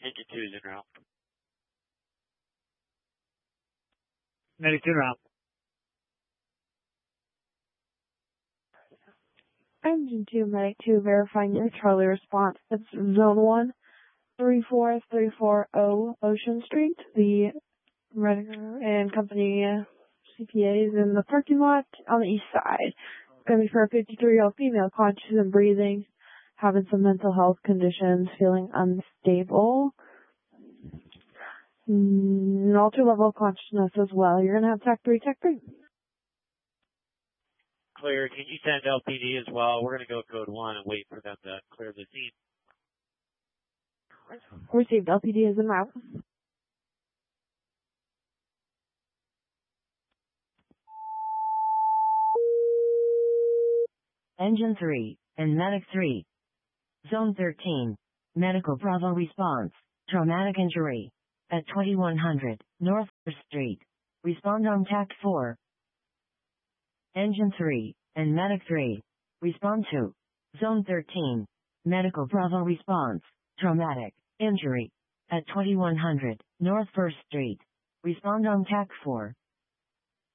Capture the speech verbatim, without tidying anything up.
Engine two is en route. Medic en route. Engine two, Medic two, verifying your Charlie response. It's Zone one, three four three four zero Ocean Street. The Medic and company C P A is in the parking lot on the east side. It's going to be for a fifty-three-year-old female, conscious and breathing, having some mental health conditions, feeling unstable. Mm, altered level of consciousness as well. You're going to have Tech three, Tech three. Clear. Can you send L P D as well? We're going to go code one and wait for them to clear the scene. Received. L P D is en route. Engine three and Medic three. Zone thirteen. Medical Bravo response. Traumatic injury. At twenty-one hundred North first Street. Respond on Tact four. Engine three and Medic three. Respond to Zone thirteen. Medical Bravo response. Traumatic injury. At twenty-one hundred North first Street. Respond on Tact four.